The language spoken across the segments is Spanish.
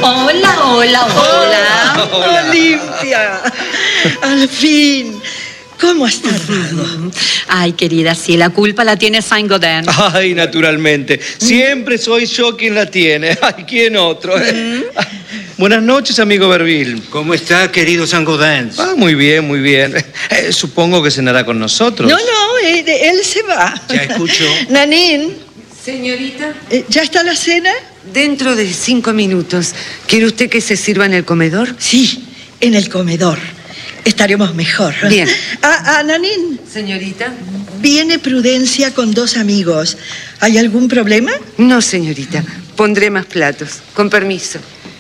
Hola, hola, hola. Hola. Olimpia, al fin. ¿Cómo has tardado? Ay, querida, sí, la culpa la tiene Saint-Gaudens. Ay, naturalmente. Siempre soy yo quien la tiene. Ay, ¿quién otro? Buenas noches, amigo Verville. ¿Cómo está, querido Saint-Gaudens? Ah, muy bien, muy bien. Supongo que cenará con nosotros. No, él se va. Ya escucho. Nanín, Señorita, ¿ya está la cena? dentro de 5 minutos. ¿Quiere usted que se sirva en el comedor? Sí, en el comedor. Estaremos mejor. Bien. Nanín, Señorita. viene Prudencia con 2 amigos. ¿Hay algún problema? No, señorita. Pondré más platos. Con permiso.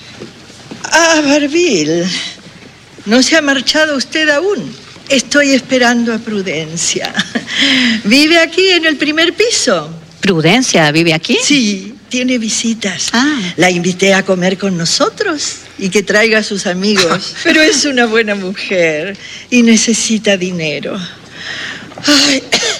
Verville, ¿no se ha marchado usted aún? Estoy esperando a Prudencia. ¿Vive aquí en el primer piso? ¿Prudencia vive aquí? Sí, tiene visitas. Ah. La invité a comer con nosotros y que traiga a sus amigos. Pero es una buena mujer y necesita dinero. Ay,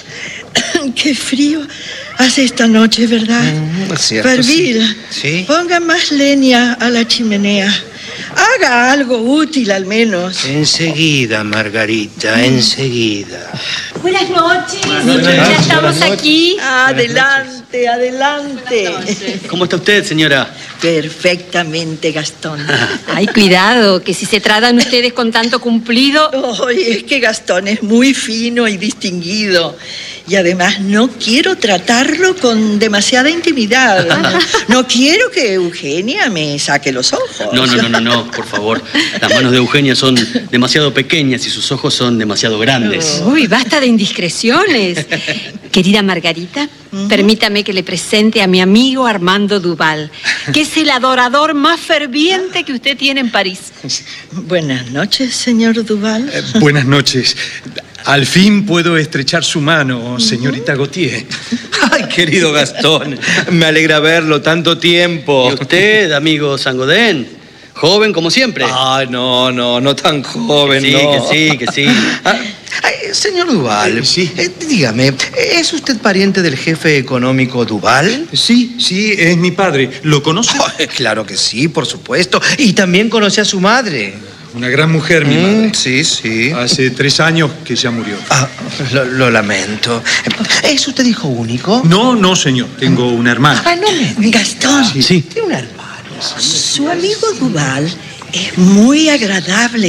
qué frío hace esta noche, ¿verdad? Es cierto, Verville, sí. ponga más leña a la chimenea. Haga algo útil al menos. Enseguida, Margarita, enseguida. Buenas noches. Ya estamos aquí. Adelante, adelante. ¿Cómo está usted, señora? Perfectamente, Gastón. Ay, cuidado, que si se tratan ustedes con tanto cumplido... Oye, es que Gastón es muy fino y distinguido. Y además no quiero tratarlo con demasiada intimidad. No quiero que Eugenia me saque los ojos. No, por favor. Las manos de Eugenia son demasiado pequeñas y sus ojos son demasiado grandes. Uy, basta de indiscreciones. Querida Margarita, permítame que le presente a mi amigo Armando Duval, que es el adorador más ferviente que usted tiene en París. Buenas noches, señor Duval. Buenas noches. Al fin puedo estrechar su mano, señorita Gautier. Ay, querido Gastón, me alegra verlo tanto tiempo. ¿Y usted, amigo Saint-Gaudens? Joven como siempre. Ay, no tan joven, Que sí, no. que sí. Señor Duval, Sí. Dígame, ¿es usted pariente del jefe económico Duval? Sí, es mi padre. ¿Lo conoce? Ay, claro que sí, por supuesto. Y también conoce a su madre. Una gran mujer, mi madre. Sí. Hace 3 años que ya murió. Lo lamento. ¿Es usted hijo único? No, señor. Tengo una hermana. No me... Gastón, Sí. Tiene un hermano. su amigo Duval es muy agradable.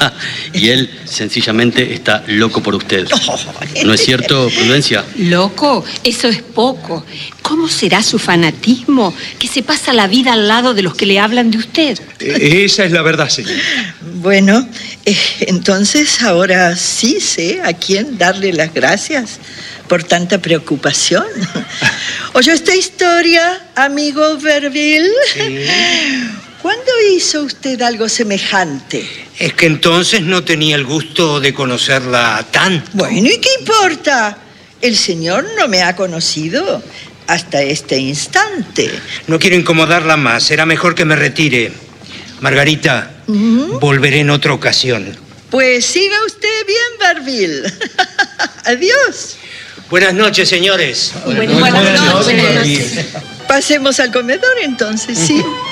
Y él sencillamente está loco por usted. ¿No es cierto, Prudencia? Loco, eso es poco. ¿Cómo será su fanatismo que se pasa la vida al lado de los que le hablan de usted? Esa es la verdad, señor. Bueno, entonces ahora sí sé a quién darle las gracias por tanta preocupación. ¿Oyó esta historia, amigo Verville? Sí. ¿Cuándo hizo usted algo semejante? Es que entonces no tenía el gusto de conocerla tanto. Bueno, ¿y qué importa? El señor no me ha conocido hasta este instante. No quiero incomodarla más. Será mejor que me retire. Margarita, volveré en otra ocasión. Pues siga usted bien, Verville. Adiós. Buenas noches, señores. Buenas noches. Pasemos al comedor entonces, sí.